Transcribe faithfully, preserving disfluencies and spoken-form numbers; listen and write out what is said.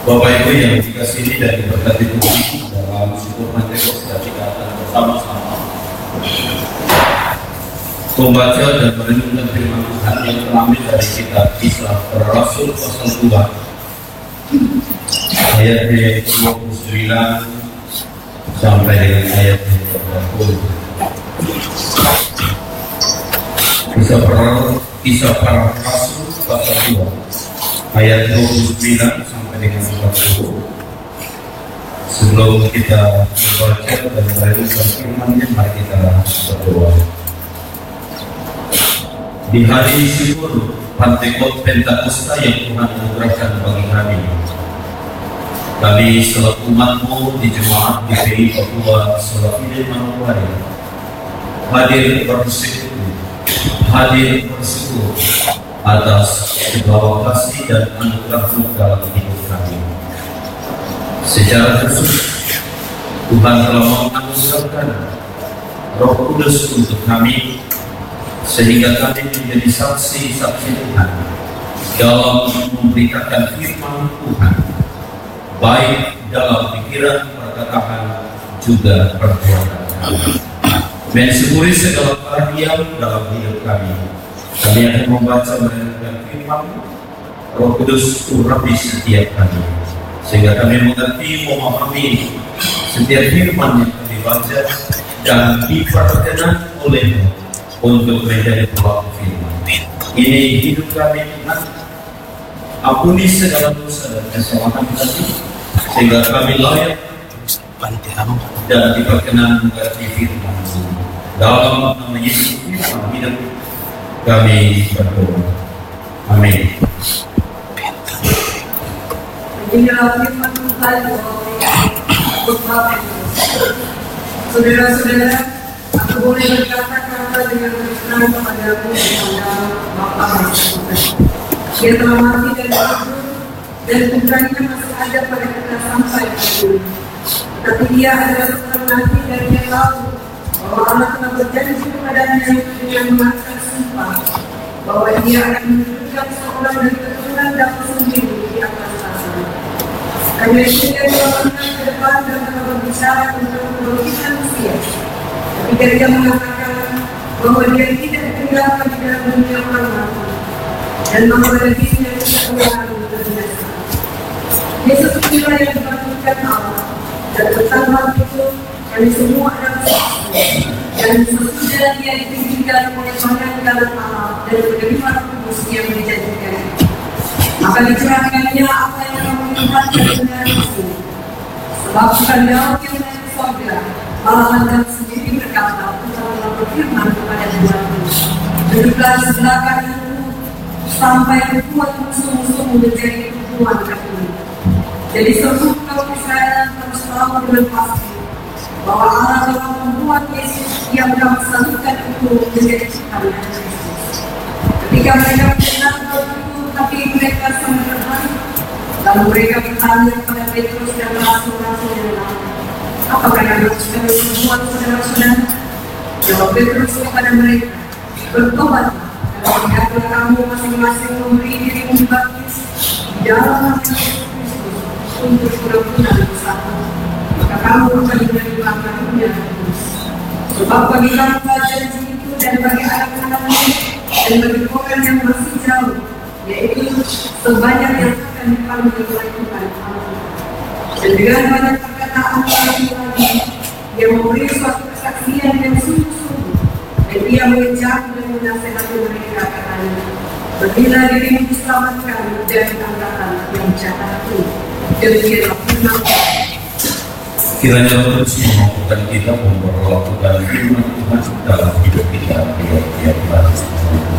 Bapak Ibu yang dikasihi dan diberkati Tuhan, dalam syukur Pentekoste kita akan bersama-sama membaca dan merenungkan firman Tuhan yang terambil dari kitab Kisah Para Rasul pasal dua ayat dua puluh sembilan sampai dengan ayat tiga puluh. Kisah Para Kisah Para Rasul pasal dua ayat dua puluh sembilan sampai dengan tiga puluh. Sebelum kita membaca dan merenungkan firman-Nya, mari kita berdoa. Di hari syukur Pentekoste Pentakosta yang Tuhan anugerahkan bagi kami, kami selaku umat-Mu di Jemaat G P I Papua Sulawesi Manokwari hadir bersekutu, hadir bersyukur atas segala kasih dan anugerah-Mu dalam hidup kami. Secara khusus, Tuhan telah menganugerahkan Roh Kudus untuk kami, sehingga kami menjadi saksi-saksi Tuhan dalam memberitakan firman Tuhan, baik dalam pikiran, perkataan, juga perbuatan. Mensyukuri segala karya dalam hidup kami. Kami akan membaca dan firman Roh Kudus urapi setiap kami, sehingga kami mengerti, memahami setiap firman yang kami baca dan diperkenan oleh-Mu untuk menjadi pelaku firman. Ini hidup kami, Tuhan. Ampuni segala dosa dan kesalahan kami, sehingga kami layak dan diperkenan mengerti firman. Dalam nama Yesus Kristus hidup kami berdoa. Amin. Inilah firman Tuhan. Saudara-saudara, aku boleh berkata-kata dengan terus terang kepadamu kepada Bapa Yesus. Dia telah mati dan hidup, dan putranya masih ada pada kita sampai hari. Tapi dia adalah seorang nabi dan dia tahu bahwa Allah telah berjanji kepadanya dengan mengatakan sumpah bahwa dia akan menunjukkan seorang dari keturunan Daud sendiri di atas sana. Karena itu dia telah menang ke depan dan telah berbicara tentang kebangkitan Mesias. Ketika dia mengatakan bahwa dia tidak ditinggalkan di dalam dunia orang mati dan bahwa dirinya tidak mengalami binasa. Yesus itulah yang dibangkitkan Allah, dan tentang hal itu kami semua adalah saksi. Dan sesudah dia ditinggikan oleh banyak dalam Allah dan menerima Roh Kudus yang dijanjikan, maka dicurahkannya apa yang kamu lihat dan dengar di sini. Sebab bukan Daud yang naik ke surga, malahan Daud sendiri berkata, Tuhan telah berfirman kepada Tuhanku, duduklah di sebelah kananku sampai membuat musuh-musuhmu menjadi tumpuan kakimu. Jadi seluruh kaum Israel harus tahu dengan pasti bahwa Allah telah membuat Yesus yang kamu salibkan itu menjadi Tuhan dan Kristus. Ketika mereka mendengar hal itu, hati mereka sangat terharu. Lalu mereka bertanya kepada Petrus dan rasul-rasul yang lain, apakah yang harus kami membuat saudara-saudara? Jawab Petrus kepada mereka, bertobatlah dan lihatlah kamu masing-masing memberi dirimu dibaptis di dalam nama Yesus Kristus untuk pengampunan dosamu, maka kamu akan menerima karunia Roh Kudus. Sebab bagi kamu janji itu dan bagi anak-anakmu dan bagi orang yang masih jauh, yaitu sebanyak yang akan dipanggil oleh Tuhan Allah. Dan dengan banyak perkataan lagi lagi, dia memberi suatu kesaksian yang sungguh-sungguh, dan dia mengejar dan menasihati mereka katanya, berilah dirimu diselamatkan dari angkatan yang jahat itu. Demikianlah firman. Kiranya Roh Kudus memampukan kita memperlakukan firman Tuhan dalam hidup kita.